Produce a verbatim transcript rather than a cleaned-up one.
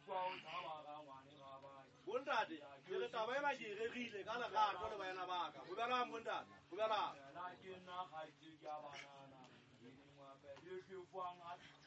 Bondade, ke re taba e ba ke e regile ka lerato le baena ba ka. Ho bjala bondade, ho bjala.